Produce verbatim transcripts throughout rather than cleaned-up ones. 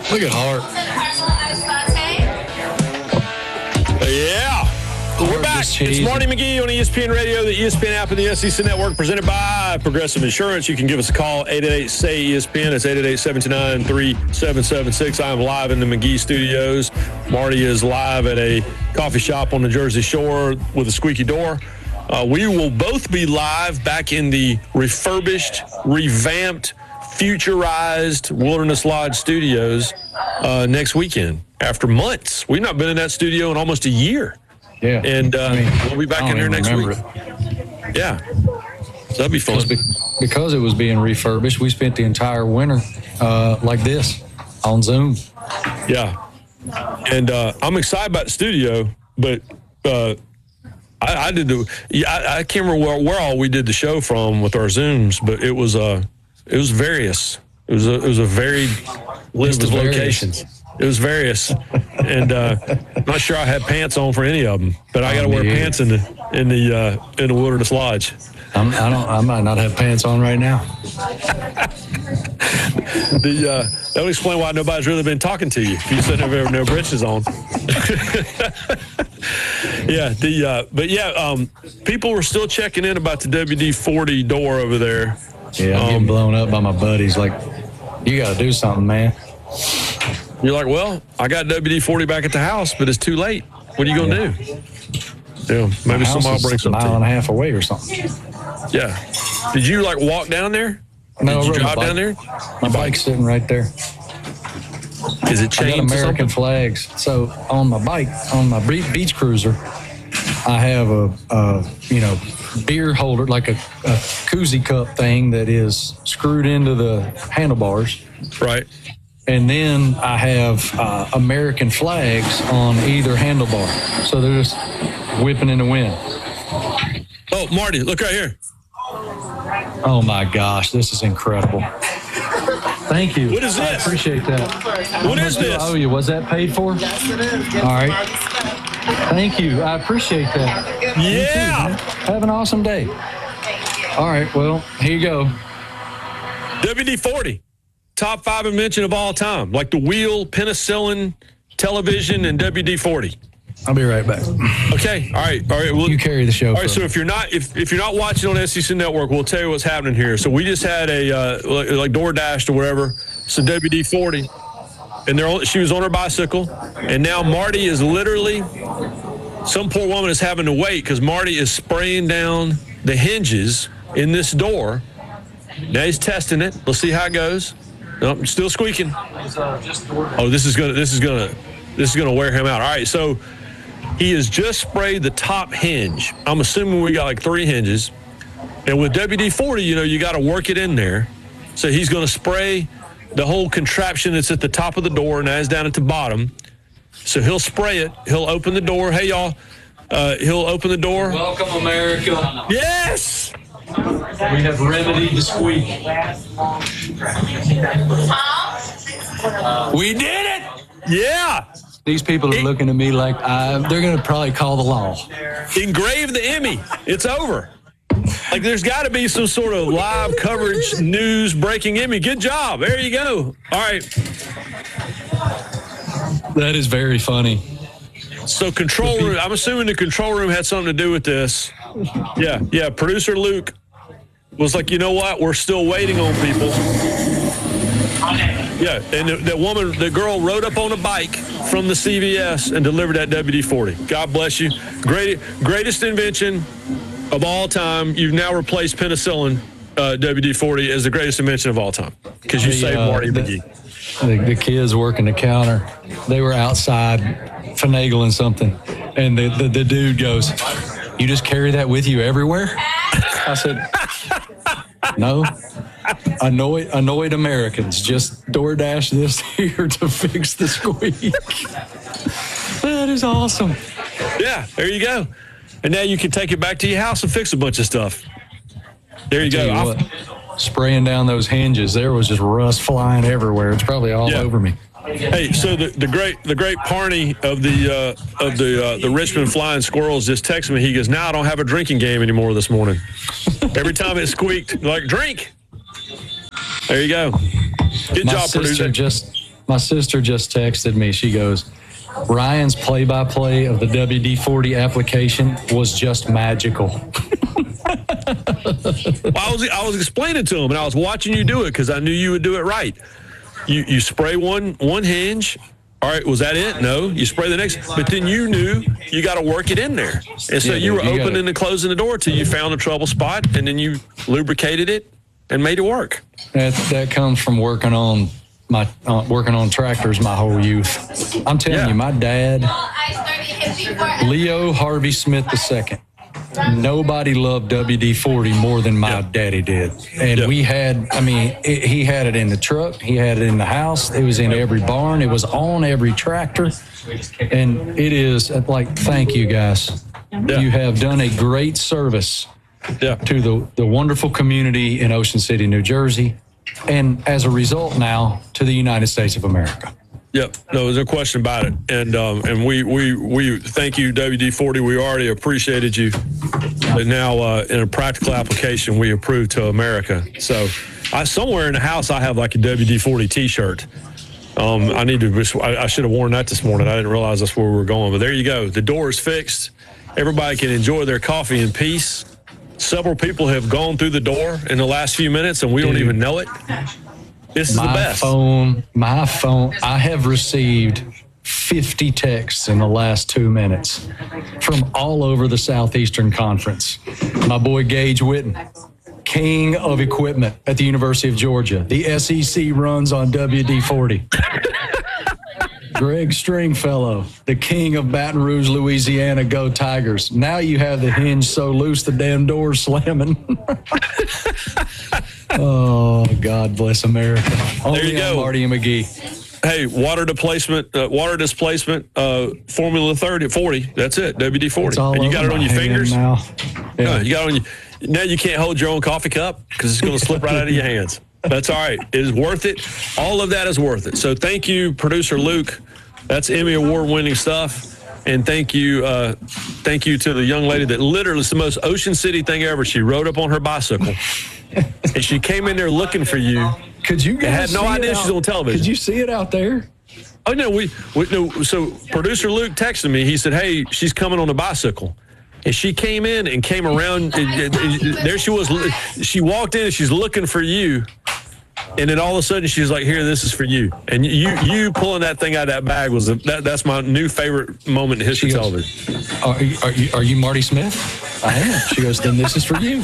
Look at Hart. Yeah. We're back. It's Marty McGee on E S P N Radio, the E S P N app, and the S E C Network, presented by Progressive Insurance. You can give us a call, eight eight eight, S A Y, E S P N. It's eight eight eight, seven two nine, three seven seven six. I'm live in the McGee studios. Marty is live at a coffee shop on the Jersey Shore with a squeaky door. Uh, we will both be live back in the refurbished, revamped, futurized Wilderness Lodge studios uh, next weekend after months. We've not been in that studio in almost a year. Yeah. And uh, I mean, we'll be back in here next week. It. Yeah. So that'd be fun. Because it was being refurbished, we spent the entire winter uh, like this on Zoom. Yeah. And uh, I'm excited about the studio, but uh, I, I did the, yeah, I, I can't remember where, where all we did the show from with our Zooms, but it was uh, it was various. It was a, it was a varied list of various. locations. It was various, and uh, not sure I had pants on for any of them. But I got to wear pants in the in the uh, in the Wilderness Lodge. I'm, I don't. I might not have pants on right now. the uh, that would explain why nobody's really been talking to you. If you sitting there with no britches on. yeah. The uh, but yeah, um, people were still checking in about the W D forty door over there. Yeah, I'm um, getting blown up by my buddies. Like, you got to do something, man. You're like, well, I got W D forty back at the house, but it's too late. What are you going to yeah. do? Yeah, maybe somebody will bring a mile and a half away or something. Yeah. Did you, like, walk down there? No, Did you drive down there? My bike's sitting right there. Is it chained I got American to flags. So on my bike, on my beach cruiser, I have a, a you know, beer holder, like a, a koozie cup thing that is screwed into the handlebars. Right. And then I have uh, American flags on either handlebar. So they're just whipping in the wind. Oh, Marty, look right here. Oh, my gosh. This is incredible. Thank you. What is this? I appreciate that. What is this? Oh, you was that paid for? Yes, it is. All right. Thank you. I appreciate that. Yeah. Too, have an awesome day. All right. Well, here you go. W D forty. Top five invention of all time, like the wheel, penicillin, television, and W D forty. I'll be right back. Okay, all right, all right. Well, you carry the show. All right, so me. if you're not if, if you're not watching on S E C Network, we'll tell you what's happening here. So we just had a uh, like, like DoorDash or whatever, so W D forty, and they're she was on her bicycle, and now Marty is literally some poor woman is having to wait because Marty is spraying down the hinges in this door. Now he's testing it. Let's see how it goes. Nope, still squeaking. Oh, this is gonna this is gonna this is gonna wear him out. All right, so he has just sprayed the top hinge. I'm assuming we got like three hinges. And with W D forty, you know, you got to work it in there. So he's going to spray the whole contraption that's at the top of the door, and that's down at the bottom. So he'll spray it. He'll open the door. Hey, y'all. Uh, he'll open the door. Welcome, America. Yes! We have remedied the squeak. We did it! Yeah! These people are looking at me like uh, they're going to probably call the law. Engrave the Emmy. It's over. Like, there's got to be some sort of live coverage, news, breaking Emmy. Good job. There you go. All right. That is very funny. So control room, I'm assuming the control room had something to do with this. Yeah, yeah. Producer Luke was like, you know what? We're still waiting on people. Yeah, and the, the woman, the girl rode up on a bike from the C V S and delivered that W D forty. God bless you. Great, greatest invention of all time. You've now replaced penicillin, uh, W D forty, as the greatest invention of all time because you the, saved uh, Marty the, McGee. The, the kids working the counter, they were outside finagling something, and the, the, the dude goes, "You just carry that with you everywhere?" I said, "No. Annoyed, annoyed Americans just DoorDash this here to fix the squeak." That is awesome. Yeah, there you go. And now you can take it back to your house and fix a bunch of stuff. There you go. You what, spraying down those hinges, there was just rust flying everywhere. It's probably all yeah. over me. Hey, so the, the great the great Parney of the uh, of the uh, the Richmond Flying Squirrels just texted me. He goes, "Now I don't have a drinking game anymore this morning. Every time it squeaked, like drink." There you go. Good My job, sister producer. just My sister just texted me. She goes, Ryan's play-by-play of the W D forty application was just magical. Well, I was I was explaining to him, and I was watching you do it because I knew you would do it right. You you spray one one hinge. All right, was that it? No. You spray the next, but then you knew you got to work it in there, and so Yeah, you were you opening gotta- and closing the door till you found a trouble spot, and then you lubricated it and made it work. That that comes from working on my uh, working on tractors my whole youth. I'm telling Yeah. you, my dad, Leo Harvey Smith the second. Nobody loved W D forty more than my Yeah. daddy did. And Yeah. we had, I mean, it, he had it in the truck. He had it in the house. It was in every barn. It was on every tractor. And it is like, thank you guys. Yeah. You have done a great service Yeah. to the, the wonderful community in Ocean City, New Jersey. And as a result now, to the United States of America. Yep, no, there's no question about it, and um, and we we we thank you, W D forty. We already appreciated you, but now uh, in a practical application, we approve to America. So, I somewhere in the house, I have like a W D forty T-shirt. Um, I need to. I, I should have worn that this morning. I didn't realize that's where we were going. But there you go. The door is fixed. Everybody can enjoy their coffee in peace. Several people have gone through the door in the last few minutes, and we don't Dude. even know it. This is My the best. phone, my phone, I have received fifty texts in the last two minutes from all over the Southeastern Conference. My boy Gage Witten, king of equipment at the University of Georgia. The S E C runs on W D forty. Greg Stringfellow, the king of Baton Rouge, Louisiana. Go Tigers. Now you have the hinge so loose the damn door's slamming. Oh, God bless America. Only you on go. Marty and McGee. Hey, water displacement, uh, water displacement, uh, Formula thirty, forty. That's it, W D forty. It's all And you got over it on my your hand fingers. now. Yeah. No, you got it on your. Now you can't hold your own coffee cup because it's going to slip right out of your hands. That's all right. It is worth it. All of that is worth it. So thank you, producer Luke. That's Emmy award-winning stuff. And thank you, uh, thank you to the young lady that literally it's the most Ocean City thing ever. She rode up on her bicycle, and she came in there looking for you. Could you guys had no see idea it she's out- on television. Could you see it out there? Oh no, we, we no. So producer Luke texted me. He said, "Hey, she's coming on a bicycle," and she came in and came around. And, and, and there she was. She walked in and she's looking for you, and then all of a sudden she's like, "Here, this is for you." And you you pulling that thing out of that bag was a, that. That's my new favorite moment in history She goes, television. Are you, are you are you Marty Smith? I am. She goes, then this is for you.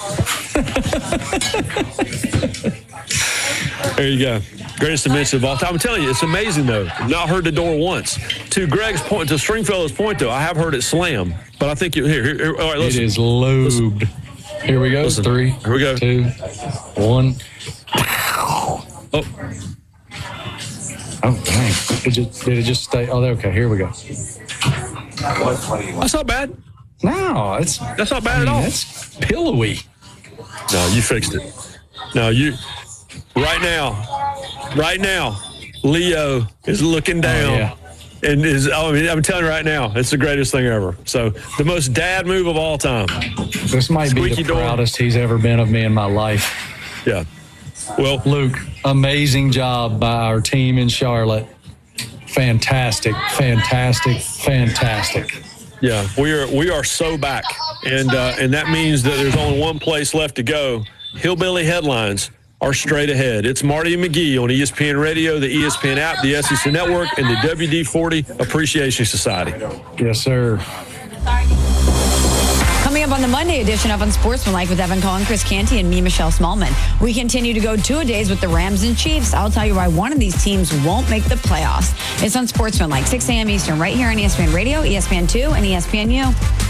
There you go. Greatest dimension of all time. I'm telling you, it's amazing, though. Not heard the door once. To Greg's point, to Stringfellow's point, though, I have heard it slam. But I think you here. here, here all right, It listen. is lubed. Here we go. Listen. Three. Here we go. Two. One. Oh, Oh, dang. It just, did it just stay? Oh, okay. Here we go. that's not bad. No, it's That's not bad I mean, at all. That's pillowy. No, you fixed it. No, you. Right now, right now, Leo is looking down. Oh, yeah. And is, I mean, I'm telling you right now, it's the greatest thing ever. So, the most dad move of all time. This might Squeaky be the door. proudest he's ever been of me in my life. Yeah. Well, Luke, amazing job by our team in Charlotte. Fantastic, fantastic, fantastic. yeah, we are we are so back, and uh, and that means that there's only one place left to go. Hillbilly headlines are straight ahead. It's Marty and McGee on E S P N Radio, the E S P N app, the S E C Network, and the W D forty Appreciation Society. Yes, sir. Coming up on the Monday edition of Unsportsmanlike with Evan Cohen, Chris Canty, and me, Michelle Smallman. We continue to go two-a-days with the Rams and Chiefs. I'll tell you why one of these teams won't make the playoffs. It's Unsportsmanlike, six a.m. Eastern, right here on E S P N Radio, E S P N two, and E S P N U.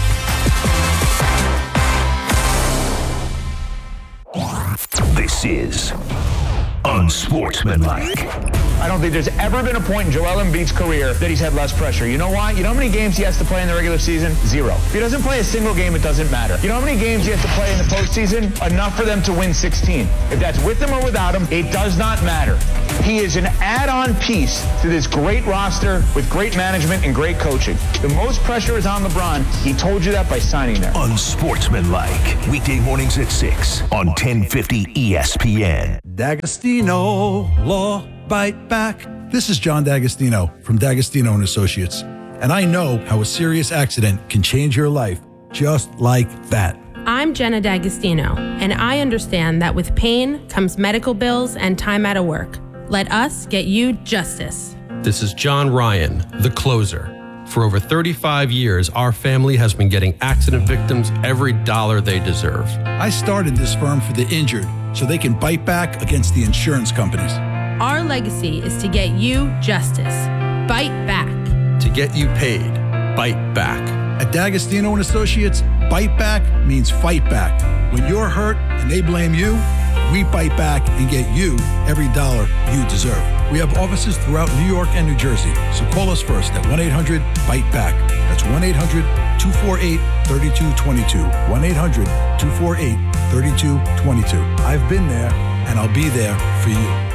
This is Unsportsmanlike. I don't think there's ever been a point in Joel Embiid's career that he's had less pressure. You know why? You know how many games he has to play in the regular season? Zero. If he doesn't play a single game, it doesn't matter. You know how many games he has to play in the postseason? Enough for them to win sixteen. If that's with him or without him, it does not matter. He is an add-on piece to this great roster with great management and great coaching. The most pressure is on LeBron. He told you that by signing there. Unsportsmanlike. Weekday mornings at six on ten fifty E S P N. D'Agostino, law, bite back. This is John D'Agostino from D'Agostino and Associates, and I know how a serious accident can change your life just like that. I'm Jenna D'Agostino, and I understand that with pain comes medical bills and time out of work. Let us get you justice. This is John Ryan, the closer. For over thirty-five years, our family has been getting accident victims every dollar they deserve. I started this firm for the injured so they can bite back against the insurance companies. Our legacy is to get you justice. Bite back. To get you paid. Bite back. At D'Agostino and Associates, bite back means fight back. When you're hurt and they blame you, we bite back and get you every dollar you deserve. We have offices throughout New York and New Jersey, so call us first at one eight hundred bite back. That's one eight hundred two four eight three two two two. one eight hundred two four eight three two two two. I've been there, and I'll be there for you.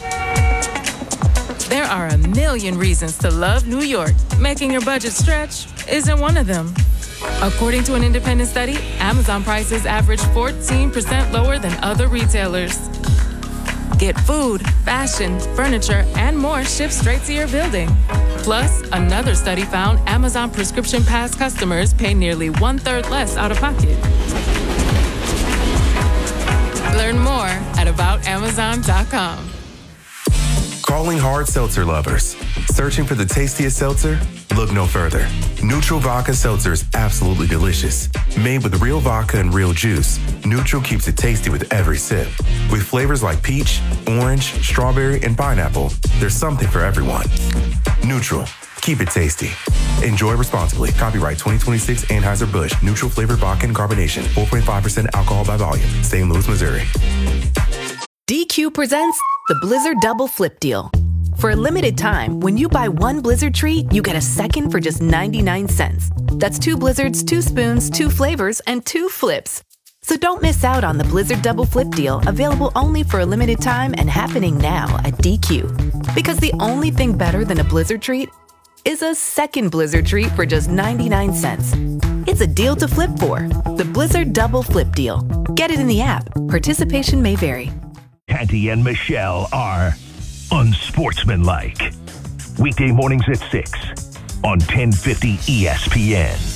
There are a million reasons to love New York. Making your budget stretch isn't one of them. According to an independent study, Amazon prices average fourteen percent lower than other retailers. Get food, fashion, furniture, and more shipped straight to your building. Plus, another study found Amazon Prescription Pass customers pay nearly one-third less out of pocket. Learn more at about amazon dot com. Calling hard seltzer lovers. Searching for the tastiest seltzer? Look no further. Neutral Vodka Seltzer is absolutely delicious. Made with real vodka and real juice, Neutral keeps it tasty with every sip. With flavors like peach, orange, strawberry, and pineapple, there's something for everyone. Neutral. Keep it tasty. Enjoy responsibly. Copyright twenty twenty-six Anheuser-Busch. Neutral flavored vodka and carbonation. four point five percent alcohol by volume. Saint Louis, Missouri. D Q presents the Blizzard Double Flip Deal. For a limited time, when you buy one Blizzard treat, you get a second for just ninety-nine cents. That's two Blizzards, two spoons, two flavors, and two flips. So don't miss out on the Blizzard Double Flip Deal, available only for a limited time and happening now at D Q. Because the only thing better than a Blizzard treat is a second Blizzard treat for just ninety-nine cents. It's a deal to flip for. The Blizzard Double Flip Deal. Get it in the app. Participation may vary. Canty and Michelle are unsportsmanlike. Weekday mornings at six on ten fifty E S P N.